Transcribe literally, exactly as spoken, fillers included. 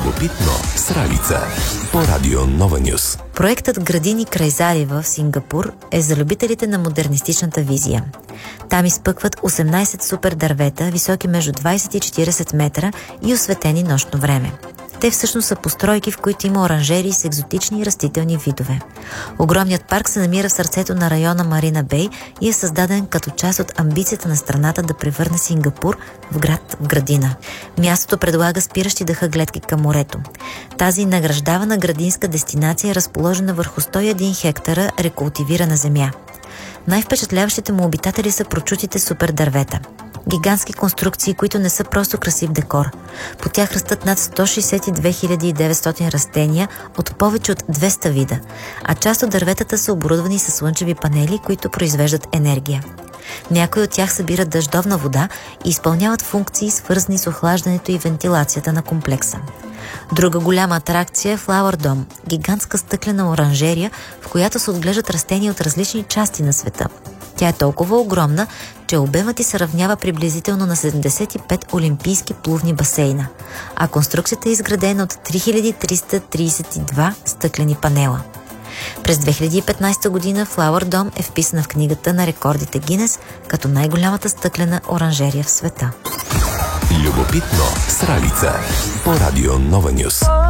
Любопитно с Ралица по Радио Нова Нюс. Проектът Градини край залива в Сингапур е за любителите на модернистичната визия. Там изпъкват осемнайсет супер дървета, високи между двайсет и четирийсет метра и осветени нощно време. Те всъщност са постройки, в които има оранжерии с екзотични растителни видове. Огромният парк се намира в сърцето на района Марина Бей и е създаден като част от амбицията на страната да превърне Сингапур в град в градина. Мястото предлага спиращи дъха гледки към морето. Тази награждавана градинска дестинация е разположена върху сто и един хектара рекултивирана земя. Най-впечатляващите му обитатели са прочутите супер дървета. Гигантски конструкции, които не са просто красив декор. По тях растат над сто шейсет и две хиляди и деветстотин растения от повече от двеста вида, а част от дърветата са оборудвани с слънчеви панели, които произвеждат енергия. Някои от тях събират дъждовна вода и изпълняват функции, свързани с охлаждането и вентилацията на комплекса. Друга голяма атракция е Flower Dome – гигантска стъклена оранжерия, в която се отглеждат растения от различни части на света. Тя е толкова огромна, че обемът й се равнява приблизително на седемдесет и пет олимпийски плувни басейна, а конструкцията е изградена от три хиляди триста трийсет и два стъклени панела. През две хиляди и петнайсета година Flower Dome е вписана в книгата на рекордите Гинес като най-голямата стъклена оранжерия в света. Любопитно с Ралица по Радио Нова Нюс.